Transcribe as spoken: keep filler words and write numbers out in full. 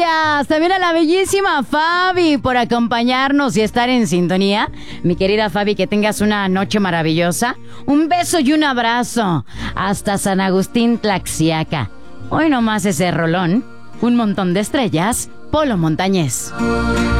gracias también a la bellísima Fabi por acompañarnos y estar en sintonía. Mi querida Fabi, que tengas una noche maravillosa. Un beso y un abrazo hasta San Agustín, Tlaxiaca. Hoy nomás ese rolón, un montón de estrellas, Polo Montañés.